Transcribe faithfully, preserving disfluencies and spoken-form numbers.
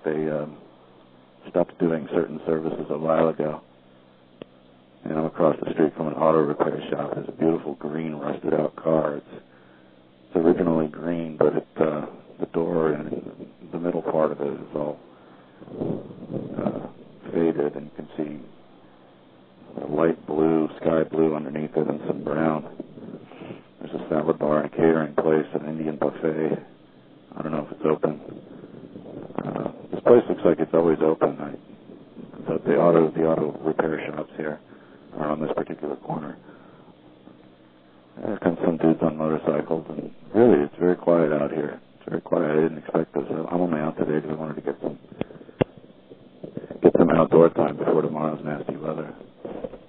they um, stopped doing certain services a while ago. And I'm across the street from an auto repair shop. There's a beautiful green rusted out car. It's, it's originally green, but it, uh, the door and the middle part of it is all uh, faded, and you can see a light blue, sky blue underneath it and some brown. There's a salad bar and a catering place, an Indian buffet. I don't know if it's open. Uh, this place looks like it's always open. I thought the auto, the auto repair shops here are on this particular corner.